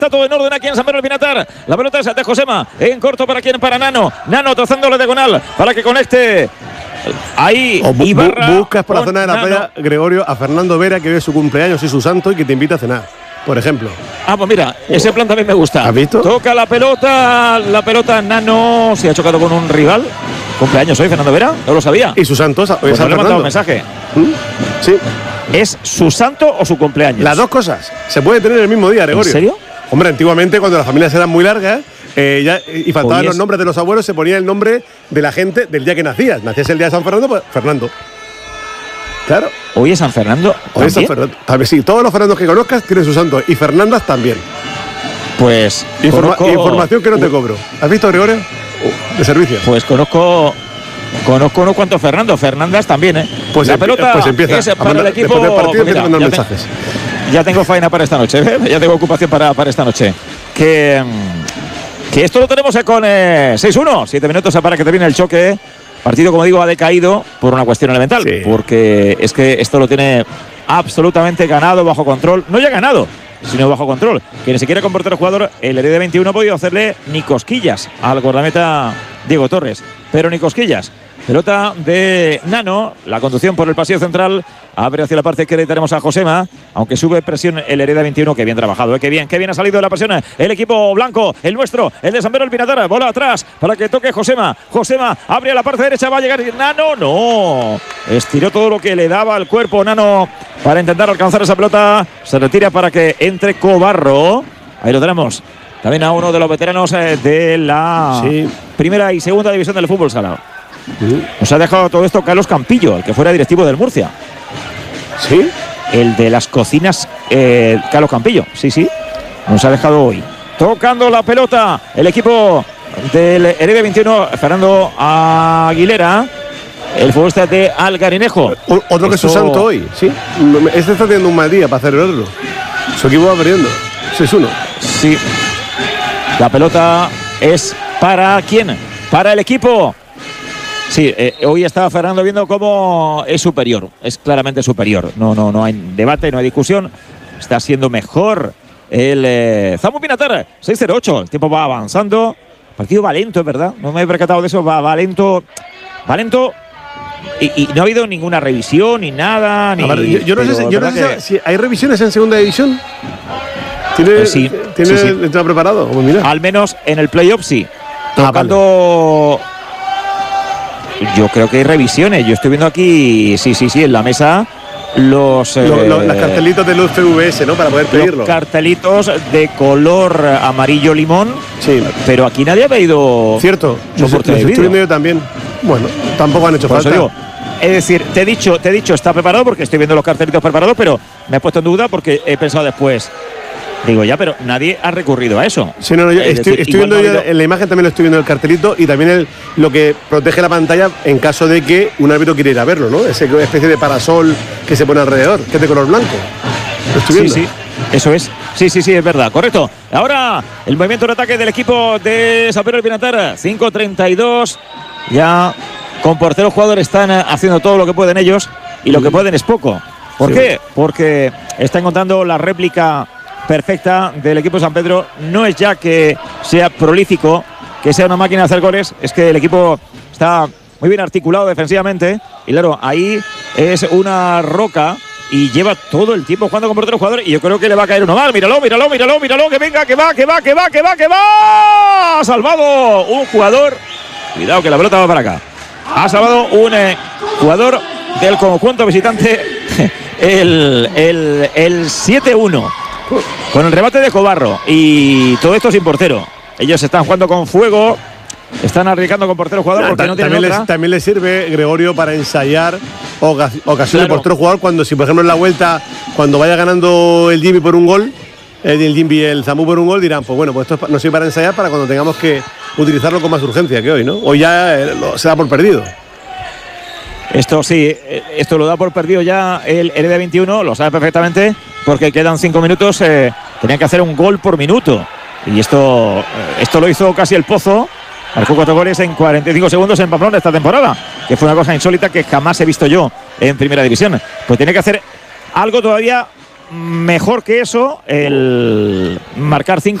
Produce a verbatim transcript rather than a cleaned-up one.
Está todo en orden aquí en San Pedro del Pinatar. La pelota es de Josema. En corto para quién, para Nano. Nano trazándole diagonal para que conecte. Ahí o bu Ibarra. Buscas por la zona de la Nano. playa, Gregorio, a Fernando Vera, que ve su cumpleaños y su santo y que te invita a cenar, por ejemplo. Ah, pues mira, ese plan también me gusta. ¿Has visto? Toca la pelota. La pelota Nano. Se ha chocado con un rival. Cumpleaños hoy, Fernando Vera. No lo sabía. Y su santo, hoy Pues San no le he mandado Fernando. un mensaje. ¿Mm? Sí. ¿Es su santo o su cumpleaños? Las dos cosas. Se puede tener el mismo día, Gregorio. ¿En serio? Hombre, antiguamente cuando las familias eran muy largas eh, ya, y faltaban Hoy los es- nombres de los abuelos, se ponía el nombre de la gente del día que nacías. Nacías el día de San Fernando, pues Fernando. Claro. Hoy es San Fernando. Hoy es San ¿también? Fernando. También, sí, todos los Fernandos que conozcas tienen su santo. Y Fernandas también. Pues Informa- conozco- Información que no te cobro. ¿Has visto, Gregorio? De servicio. Pues conozco conozco unos cuantos Fernando, Fernandas también, ¿eh? Pues la empie- pelota pues empieza es a para mandar- el equipo. después del partido Pues empieza a mira, mandar ya, te- mensajes. ya tengo faena para esta noche, ¿eh? Ya tengo ocupación para, para esta noche. Que, mm, que esto lo tenemos eh, con eh, seis uno, siete minutos para que termine el choque. Partido, como digo, ha decaído por una cuestión elemental, Sí. porque es que esto lo tiene absolutamente ganado, bajo control. No ya ganado, sino bajo control. Que ni siquiera con portero jugador, el Heredia veintiuno ha podido hacerle ni cosquillas al guardameta Diego Torres. Pero ni cosquillas. Pelota de Nano, la conducción por el pasillo central, abre hacia la parte izquierda y tenemos a Josema, aunque sube presión el Heredia veintiuno, que bien trabajado, ¿eh? que bien, que bien ha salido de la presión el equipo blanco, el nuestro, el de San Pedro del Pinatar, bola atrás para que toque Josema, Josema abre a la parte derecha, va a llegar Nano, no, estiró todo lo que le daba al cuerpo Nano para intentar alcanzar esa pelota, se retira para que entre Cobarro, ahí lo tenemos. También a uno de los veteranos eh, de la Sí. primera y segunda división del fútbol sala. Sí. Nos ha dejado todo esto Carlos Campillo, el que fuera directivo del Murcia. ¿Sí? El de las cocinas, eh, Carlos Campillo. Sí, sí. Nos ha dejado hoy. Tocando la pelota el equipo del Heredia veintiuno, Fernando Aguilera, el futbolista de Algarinejo. O- Otro que es su Esto- santo hoy, ¿sí? Este está teniendo un mal día para celebrarlo. Su equipo va perdiendo. seis uno. Sí. La pelota es para ¿quién? Para el equipo. Sí, eh, hoy está Fernando viendo cómo es superior, es claramente superior. No, no, no hay debate, no hay discusión. Está siendo mejor el eh, Zamu Pinatar, seis cero ocho. El tiempo va avanzando. El partido va lento, es verdad. No me he percatado de eso. Va, va lento. Va lento. Y, y no ha habido ninguna revisión ni nada. Ni, A ver, yo, yo no sé, pero si, es yo no verdad sé que- si hay revisiones en segunda división. ¿Tiene, Eh, sí, ¿tiene sí, sí. el tema preparado? Pues mira. Al menos en el playoff sí. Ah, Tocando. Yo creo que hay revisiones. Yo estoy viendo aquí, sí, sí, sí, en la mesa los, Lo- eh, lo- las cartelitos de luz P V S, ¿no? Para poder pedirlo. los cartelitos de color amarillo limón. Sí. Pero aquí nadie ha pedido Cierto. Los, soporte los de estoy vídeo. viendo yo también. Bueno, tampoco han hecho Por eso falta. digo, es decir, te he dicho, te he dicho, está preparado porque estoy viendo los cartelitos preparados, pero me he puesto en duda porque he pensado después. Digo, ya, pero nadie ha recurrido a eso. Sí, no, no, yo Es estoy, decir, estoy igual viendo no ha yo habido- en la imagen también lo estoy viendo el cartelito y también el, lo que protege la pantalla en caso de que un árbitro quiera ir a verlo, ¿no? Esa especie de parasol que se pone alrededor, que es de color blanco. Lo estoy Sí, viendo. sí, eso es. Sí, sí, sí, es verdad, correcto. Ahora el movimiento de ataque del equipo de San Pedro del Pinatar, cinco treinta y dos. Ya con porteros jugadores están eh, haciendo todo lo que pueden ellos y lo que pueden es poco. ¿Por Sí. qué? Porque está encontrando la réplica perfecta del equipo de San Pedro. No es ya que sea prolífico, que sea una máquina de hacer goles, es que el equipo está muy bien articulado defensivamente y claro, ahí es una roca y lleva todo el tiempo jugando con portero jugador y yo creo que le va a caer uno más. Míralo, míralo, míralo, míralo, que venga, que va, que va, que va, que va, que va. Ha salvado un jugador. Cuidado que la pelota va para acá. Ha salvado un eh, jugador del conjunto visitante el, el, el siete uno. Con el remate de Cobarro y todo esto sin portero. Ellos están jugando con fuego, están arriesgando con portero jugador Ah, porque ta- no tienen también, otra. les, también les sirve, Gregorio, para ensayar oca- ocasiones Claro. de portero jugador cuando, si por ejemplo en la vuelta, cuando vaya ganando el Jimmy por un gol, el, el Jimmy y el Zamu por un gol, dirán, pues bueno, pues esto es pa- nos sirve para ensayar para cuando tengamos que utilizarlo con más urgencia que hoy, ¿no? Hoy ya eh, lo- se da por perdido. Esto sí, eh, esto lo da por perdido ya el Heredia veintiuno, lo sabe perfectamente, porque quedan cinco minutos, eh, tenían que hacer un gol por minuto. Y esto, eh, esto lo hizo casi el Pozo, marcó cuatro goles en cuarenta y cinco segundos en Pamplona esta temporada, que fue una cosa insólita que jamás he visto yo en Primera División. Pues tiene que hacer algo todavía mejor que eso el marcar cinco